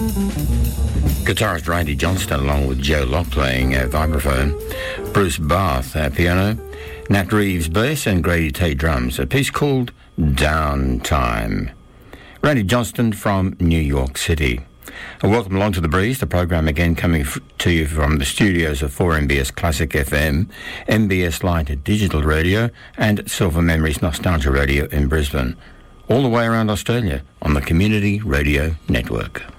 Guitarist Randy Johnston along with Joe Locke playing vibraphone, Bruce Barth piano, Nat Reeves bass and Grady Tate drums, a piece called Downtime. Randy Johnston from New York City. Welcome along to The Breeze, the program again coming to you from the studios of 4MBS Classic FM, MBS Light Digital Radio and Silver Memories Nostalgia Radio in Brisbane, all the way around Australia on the Community Radio Network.